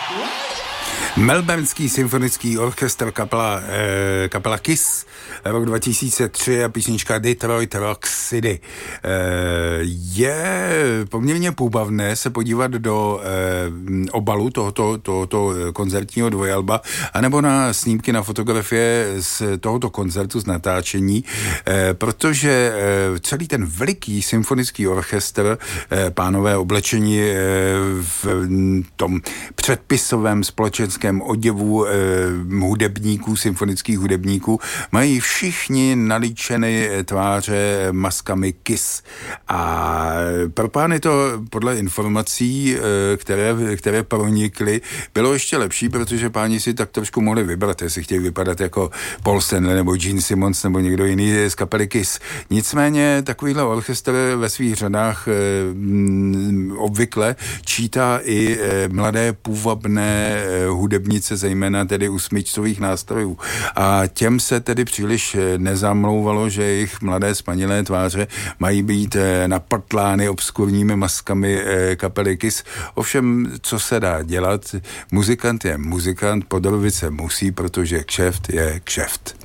Melbourneský symfonický orchestr, kapela Kiss, rok 2003 a písnička Detroit Rock City. Je poměrně půbavné se podívat do obalu tohoto koncertního dvojalba, anebo na snímky, na fotografie z tohoto koncertu, z natáčení, protože celý ten veliký symfonický orchestr, pánové oblečení v tom předpisovém společenském oděvu hudebníků, symfonických hudebníků, mají všichni nalíčeny tváře maskami Kiss. A pro pány to podle informací, které pronikly, bylo ještě lepší, protože páni si tak trošku mohli vybrat, jestli chtějí vypadat jako Paul Stanley nebo Gene Simmons nebo někdo jiný z kapely Kiss. Nicméně takovýhle orchestr ve svých řadách obvykle čítá i mladé půvabné hudebnice, zejména tedy u smyčcových nástrojů. A těm se tedy příliš nezamlouvalo, že jejich mladé spanilé tváře mají být napatlány obskurními maskami kapely Kiss. Ovšem, co se dá dělat? Muzikant je muzikant, podrobit se musí, protože kšeft je kšeft.